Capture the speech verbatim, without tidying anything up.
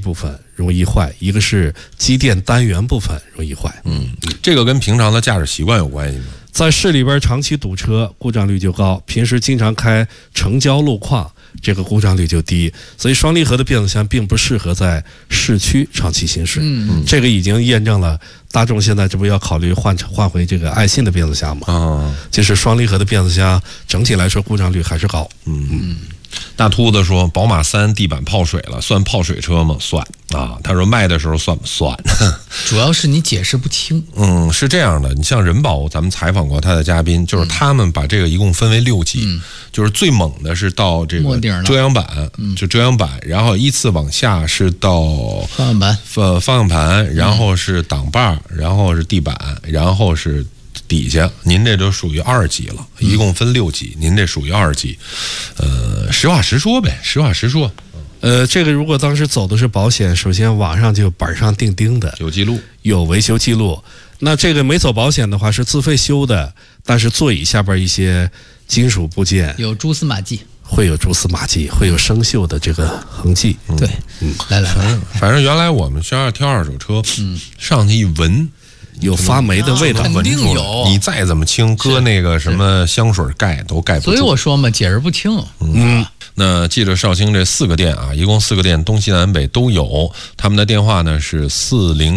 部分容易坏，一个是机电单元部分容易坏。 嗯，这个跟平常的驾驶习惯有关系吗？ 在市里边长期堵车，故障率就高；平时经常开城郊路况，这个故障率就低。所以双离合的变速箱并不适合在市区长期行驶。嗯，这个已经验证了。大众现在这不要考虑换换回这个爱信的变速箱吗？啊，就是双离合的变速箱整体来说故障率还是高。 嗯嗯。大秃子说宝马三地板泡水了，算泡水车吗？算啊。他说卖的时候算不算？ 主要是你解释不清。 嗯，是这样的，你像人保，咱们采访过他的嘉宾，就是他们把这个一共分为六级，嗯、就是最猛的是到这个遮阳板，嗯、就遮阳板，然后依次往下是到方向盘， 呃方向盘，然后是挡把，然后是地板，然后是。底下，您这就属于二级了，一共分六级，您这属于二级。呃，实话实说呗，实话实说。 呃，这个如果当时走的是保险，首先网上就板上钉钉的， 有记录， 有维修记录。那这个没走保险的话是自费修的，但是座椅下边一些金属部件有蛛丝马迹， 会有蛛丝马迹，会有生锈的这个痕迹。 嗯、对，嗯，来来来， 反正原来我们学校挑二手车，嗯，上去一闻。 有发霉的味道， 肯定有。 你再怎么清，搁那个什么香水盖都盖不住。 所以我说嘛，解释不清。 嗯，那记着绍兴这四个店啊，一共四个店，东西南北都有。他们的电话呢是四零。